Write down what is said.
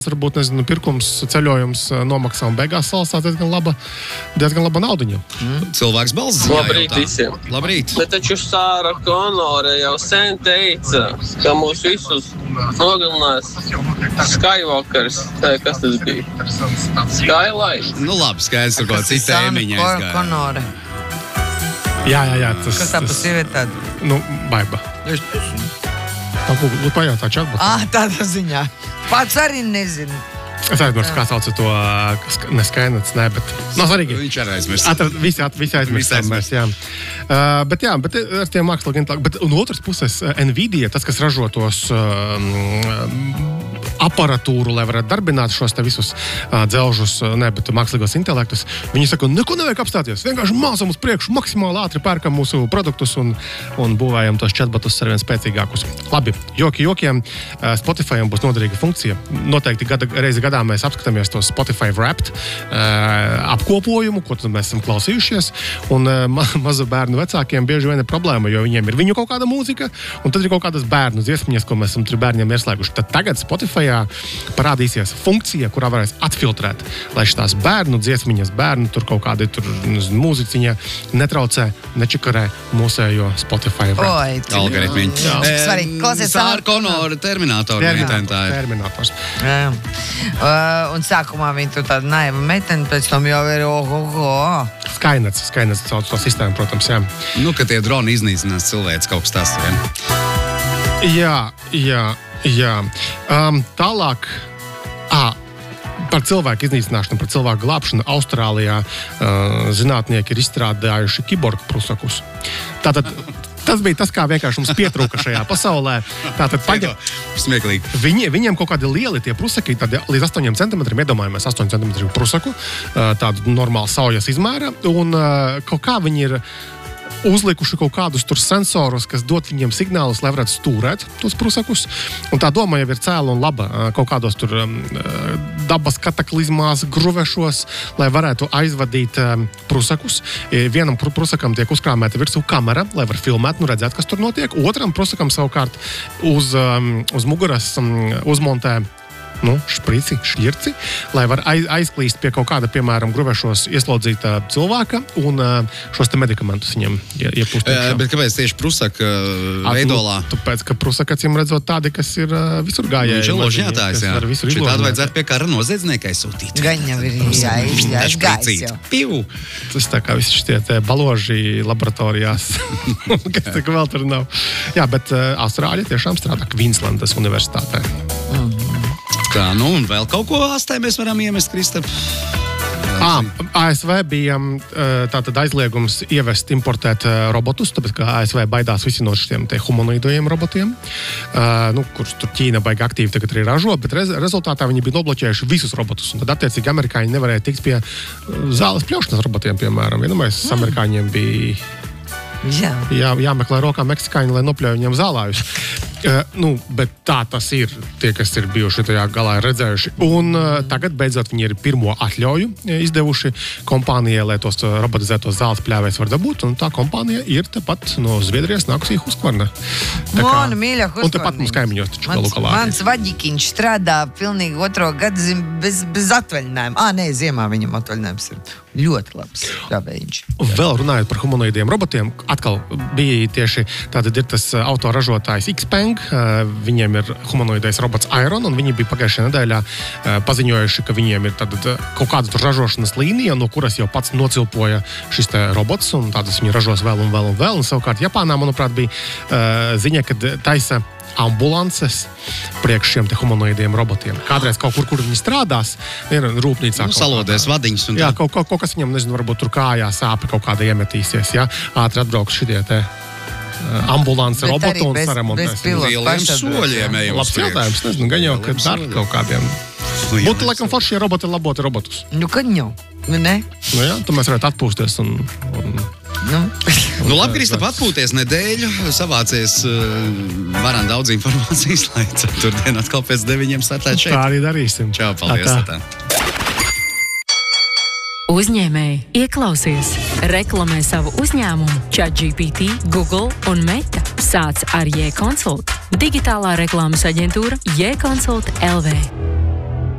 varbūt, nezinu, pirkums, ceļojums, nomaksā un beigās salasā diezgan laba naudiņa. Cilvēks balss ziņā Labrīt visiem. Labrīt. Bet taču Sāra Konore jau sen teica, ka mūs visus nogalinās Skywalkers. Kas tas bija? Skylight. Nu labi, skaidrs, ko cita ēmiņa aizgāja. Konore. Jā. Kas tā pa sievieti tāda? Nu, baiba. Lūdzu, pajautā čatbot. Tādā ziņā. Pats arī nezinu. Es aizmirstu, kā sauc to neskainats, bet nav svarīgi. Viņš arī aizmirst. Visi aizmirst, jā. Bet ar tiem mākslīgiem intelektu. Bet un otras puses, Nvidia, tas, kas ražo tos aparatūru, lai varētu darbināt šos te visus dzelžus, bet mākslīgos intelektus, viņi saka, neko nevajag apstāties. Vienkārši māsam uz priekšu, maksimāli ātri pērkam mūsu produktus un būvējam tos chatbotus arvien spēcīgākus. Labi, joki jokiem, Spotifyam būs noderīga funkcija. Noteikti reizi gadā mēs apskatāmies to Spotify Wrapped apkopojumu, ko tad mēs esam klausījušies, un mazu bērnu vecākiem bieži vien ir problēma, jo viņiem ir viņu kaut kāda mūzika, un tad ir kaut kādas bērnu dziesmiņas, ko mēs esam tur bērniem ieslēguši. Tad tagad Spotify parādīsies funkcija, kurā varēs atfiltrēt, lai šitās bērnu dziesmiņas, bērnu tur kaut kādi mūziciņa netraucē, nečakarē mūsējo Spotify Wrapped. Algoritmiņi. Svarīgi. Klausies, Sāra Konore, Terminatoru meitentāja. Terminators. Un sākumā viņa tur tāda naiva meitene, pēc tam jau ir Skynets sauc to sistēmu, protams, jā. Nu, ka tie droni iznīcinās cilvēks kaut kas tās Jā. Tālāk par cilvēku iznīcināšanu, par cilvēku glābšanu Austrālijā zinātnieki ir izstrādājuši kiborgu prusakus. Tātad tas bija tas, kā vienkārši mums pietrūka šajā pasaulē. Tātad smieklīgi. Viņiem kaut kādi lieli tie prusaki, līdz 8 centimetriem, iedomājamies 8 centimetru prusaku, tādu normālu saujas izmēra, un kaut kā viņi ir uzlikuši kaut kādus tur sensorus, kas dod viņiem signālus, lai varētu stūrēt tos prusakus. Un tā doma jau ir cēla un laba kaut kādos tur dabas kataklizmās, gruvešos, lai varētu aizvadīt prusakus. Vienam prusakam tiek uzkrāmēta virsū kamera, lai var filmēt, redzēt, kas tur notiek. Otram prusakam savukārt uz muguras uzmontē šķirci, lai var aizklīst pie kaut kāda, piemēram, gruvešos ieslodzīta cilvēka un šos te medikamentus viņam iepūst. Bet kāpēc tieši prusaka veidolā? Tāpēc, ka prusaka, acīm redzot, tādi, kas ir visur gājēji. Viņš ir ložņātājs, jā. Šitādu vajadzētu pie kara noziedznieka aizsūtīt. Gan jau ir jāizgājis jau. Piu! Tas tā kā visi šitie baloži laboratorijās, kas tā kā vēl tur nav. Jā, bet Austrāļi tiešām strādā Queenslandas universitātē. Tā, un vēl kaut ko astē mēs varam iemest, Kristap? ASV bija tātad aizliegums ievest, importēt robotus, tāpēc, ka ASV baidās visi no šiem te humanoidojiem robotiem, kurus tur Ķīna baigi aktīvi tagad arī ražo, bet rezultātā viņi bija nobloķējuši visus robotus, un tad attiecīgi amerikāņi nevarēja tikt pie zāles pļaušanas robotiem, piemēram. Vienamais amerikāņiem bija jāmeklē rokā meksikāņi, lai nopļauj viņiem zālājus. Bet tā tas ir. Tie, kas ir bijuši tajā galā, ir redzējuši. Un tagad beidzot viņi ir pirmo atļauju izdevuši kompānijai, lai tos robotizētos zāles pļāvējs var dabūt. Un tā kompānija ir tepat no Zviedrijas nākusī Husqvarna. Manu mīļā Husqvarna. Un tepat mums kaimiņos taču galu galā. Mans vaģikiņš strādā pilnīgi 2. gadu bez atvaļinājuma. Ziemā viņam atvaļinājums ir ļoti labs. Vēl runājot par humanoidiem robotiem, atkal bija tieši tātad ir tas autoražotājs Xpeng. Viņiem ir humanoidais robots Iron, un viņi bija pagājušajā nedēļā paziņojuši, ka viņiem ir kaut kāda ražošanas līnija, no kuras jau pats nocilpoja šis te robots, un tādas viņi ražos vēl un vēl un vēl. Un savukārt Japānā, manuprāt, bija ziņa, kad taisa ambulances priekš šiem te humanoidiem robotiem. Kādreiz kaut kur viņi strādās, rūpnīcā. Salodēs vadiņas un tā. Jā, kaut kas viņam, nezinu, varbūt tur kājā sāpi kaut kāda iemetīsies, jā. Ātri atbrauks šitie te ambulance robotu un saremontēs. Lieliem soļiem ejam. Labs jautājums, nezinu, gan jau, ka dar kaut kādiem. Būtu, laikam, forši, ja roboti laboti robotus. Kad jau, ne? Jā, tad mēs varētu atpūsties un labi, Kristap, atpūties nedēļu, savācies varam daudz informācijas, lai ceturtdien atkal pēc 9 startēt šeit. Tā arī darīsim. Čau, paldies. Uzņēmēji, ieklausies, reklamē savu uzņēmumu ChatGPT, Google un Meta. Sāc ar J-Consult, digitālā reklāmas aģentūra J-Consult LV.